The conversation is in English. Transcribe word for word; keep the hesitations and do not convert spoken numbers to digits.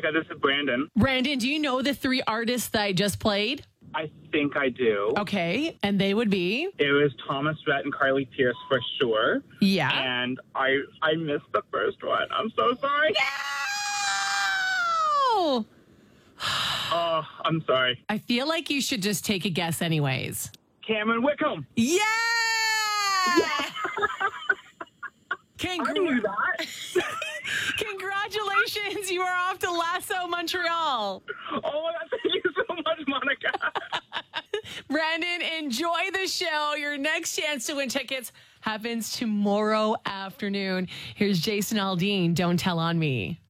Monica. This is Brandon. Brandon, do you know the three artists that I just played? I think I do. Okay, and they would be? It was Thomas Rhett and Carly Pierce for sure. Yeah. And I I missed the first one. I'm so sorry. No! Oh, I'm sorry. I feel like you should just take a guess anyways. Cameron Wickham. Yeah! Yeah. Congra- I knew that. Congratulations, you are off to Lasso Montreal. Oh, my God. Thank you so much, Monica. Brandon, enjoy the show. Your next chance to win tickets happens tomorrow afternoon. Here's Jason Aldean, Don't Tell on Me.